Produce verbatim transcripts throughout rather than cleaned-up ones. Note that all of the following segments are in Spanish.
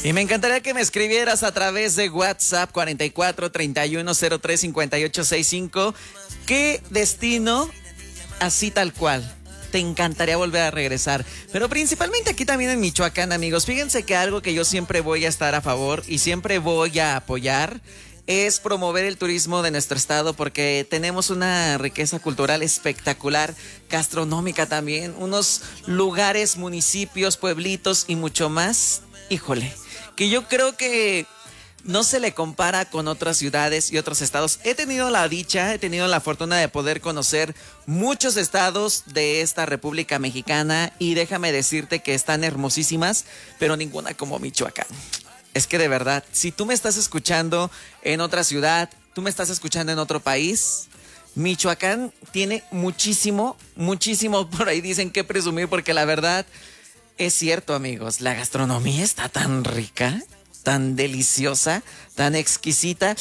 Y me encantaría que me escribieras a través de WhatsApp cuarenta y cuatro, treinta y uno, cero tres, cincuenta y ocho sesenta y cinco. ¿Qué destino, así tal cual, te encantaría volver a regresar? Pero principalmente aquí también en Michoacán, amigos. Fíjense que algo que yo siempre voy a estar a favor y siempre voy a apoyar es promover el turismo de nuestro estado, porque tenemos una riqueza cultural espectacular, gastronómica también, unos lugares, municipios, pueblitos y mucho más. Híjole, que yo creo que no se le compara con otras ciudades y otros estados. He tenido la dicha, he tenido la fortuna de poder conocer muchos estados de esta República Mexicana y déjame decirte que están hermosísimas, pero ninguna como Michoacán. Es que de verdad, si tú me estás escuchando en otra ciudad, tú me estás escuchando en otro país, Michoacán tiene muchísimo, muchísimo por ahí dicen que presumir, porque la verdad es cierto, amigos, la gastronomía está tan rica, tan deliciosa, tan exquisita.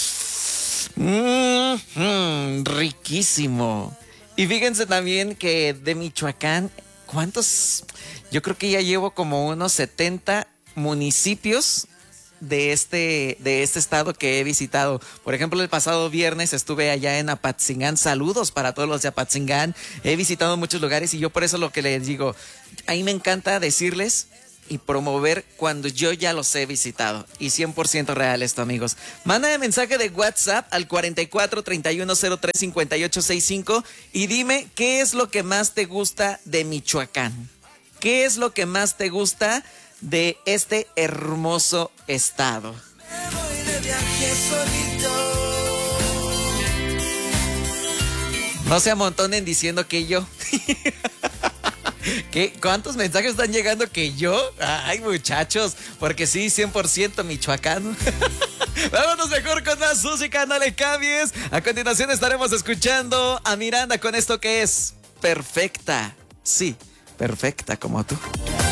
Mm, mm, riquísimo. Y fíjense también que de Michoacán, ¿cuántos? Yo creo que ya llevo como unos setenta municipios de este, de este estado que he visitado. Por ejemplo, el pasado viernes estuve allá en Apatzingán. Saludos para todos los de Apatzingán. He visitado muchos lugares y yo por eso lo que les digo, ahí me encanta decirles y promover cuando yo ya los he visitado. Y cien por ciento real esto, amigos. Mándame mensaje de WhatsApp al cuarenta y cuatro, treinta y uno, cero tres, cincuenta y ocho sesenta y cinco y dime qué es lo que más te gusta de Michoacán. ¿Qué es lo que más te gusta de este hermoso estado? Me voy de viaje solito. No se amontonen diciendo que yo. ¿Qué? ¿Cuántos mensajes están llegando que yo? Ay, muchachos, porque sí, cien por ciento michoacano. Vámonos mejor con más música, no le cambies. A continuación estaremos escuchando a Miranda con esto que es Perfecta. Sí, perfecta como tú.